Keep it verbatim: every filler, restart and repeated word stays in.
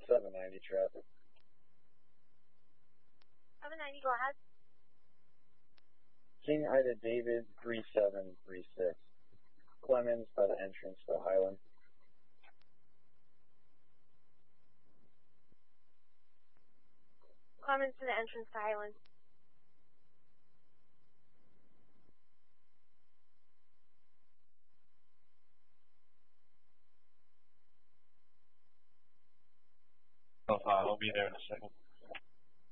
seven ninety traffic. seven ninety, go ahead. King Ida David three seven three six. Clemens by the entrance to Highland. Clemens to the entrance to Highland. Oh, I'll be there in a second.